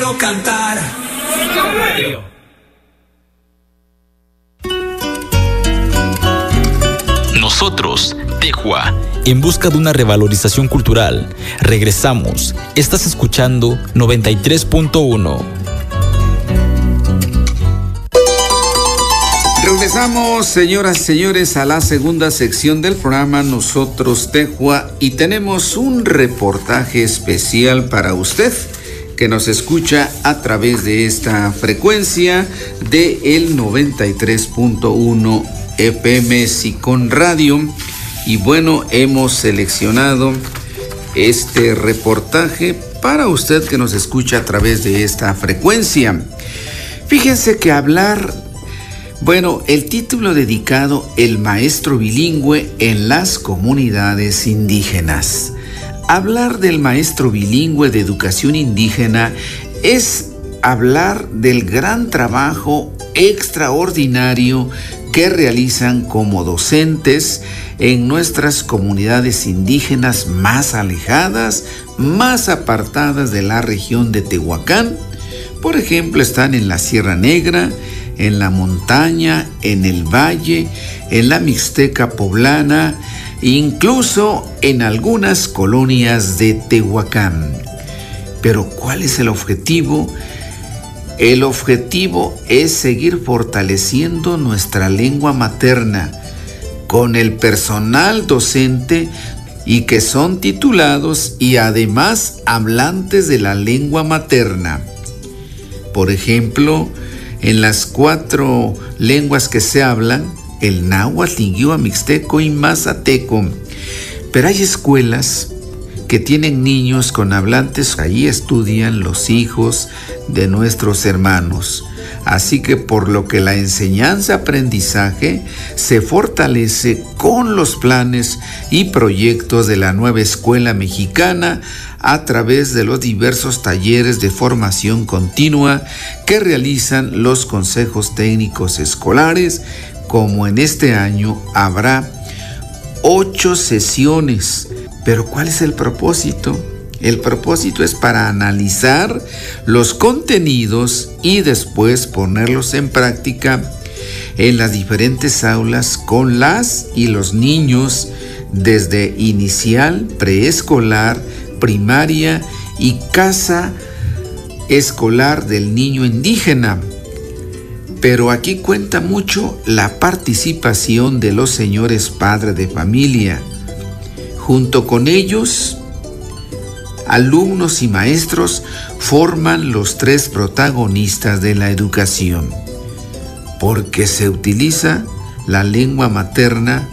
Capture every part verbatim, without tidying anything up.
quiero cantar. Nosotros, Tejua, en busca de una revalorización cultural. Regresamos. Estás escuchando noventa y tres punto uno. Regresamos, señoras y señores, a la segunda sección del programa Nosotros, Tejua, y tenemos un reportaje especial para usted que nos escucha a través de esta frecuencia de el noventa y tres punto uno F M Sicón Radio. Y bueno, hemos seleccionado este reportaje para usted que nos escucha a través de esta frecuencia. Fíjense que hablar, bueno, el título dedicado El maestro bilingüe en las comunidades indígenas. Hablar del maestro bilingüe de educación indígena es hablar del gran trabajo extraordinario que realizan como docentes en nuestras comunidades indígenas más alejadas, más apartadas de la región de Tehuacán. Por ejemplo, están en la Sierra Negra, en la montaña, en el valle, en la Mixteca poblana, incluso en algunas colonias de Tehuacán. Pero ¿cuál es el objetivo? El objetivo es seguir fortaleciendo nuestra lengua materna con el personal docente y que son titulados y además hablantes de la lengua materna. Por ejemplo, en las cuatro lenguas que se hablan, el náhuatl, lingüa, mixteco y mazateco. Pero hay escuelas que tienen niños con hablantes, ahí estudian los hijos de nuestros hermanos. Así que por lo que la enseñanza-aprendizaje se fortalece con los planes y proyectos de la nueva escuela mexicana a través de los diversos talleres de formación continua que realizan los consejos técnicos escolares, como en este año habrá ocho sesiones. Pero ¿cuál es el propósito? El propósito es para analizar los contenidos y después ponerlos en práctica en las diferentes aulas con las y los niños desde inicial, preescolar, primaria y casa escolar del niño indígena. Pero aquí cuenta mucho la participación de los señores padres de familia. Junto con ellos, alumnos y maestros forman los tres protagonistas de la educación, porque se utiliza la lengua materna.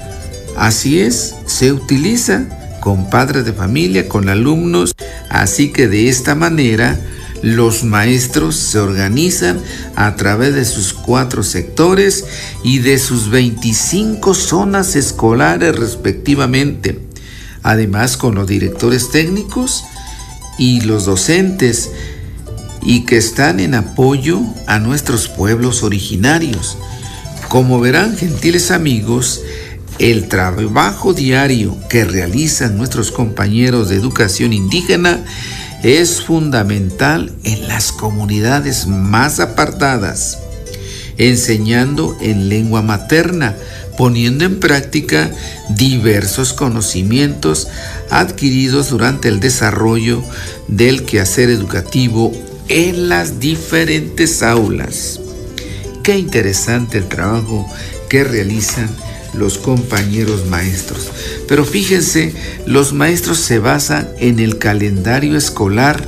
Así es, se utiliza con padres de familia, con alumnos, así que de esta manera los maestros se organizan a través de sus cuatro sectores y de sus veinticinco zonas escolares respectivamente. Además, con los directores técnicos y los docentes, y que están en apoyo a nuestros pueblos originarios. Como verán, gentiles amigos, el trabajo diario que realizan nuestros compañeros de educación indígena es fundamental en las comunidades más apartadas, enseñando en lengua materna, poniendo en práctica diversos conocimientos adquiridos durante el desarrollo del quehacer educativo en las diferentes aulas. Qué interesante el trabajo que realizan los compañeros maestros. Pero fíjense, los maestros se basan en el calendario escolar